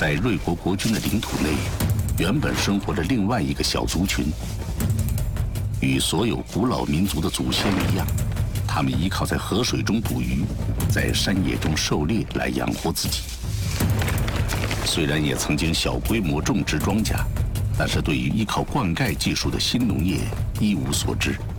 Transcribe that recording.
在瑞国国君的领土内，原本生活着另外一个小族群。与所有古老民族的祖先一样，他们依靠在河水中捕鱼，在山野中狩猎来养活自己。虽然也曾经小规模种植庄稼，但是对于依靠灌溉技术的新农业一无所知。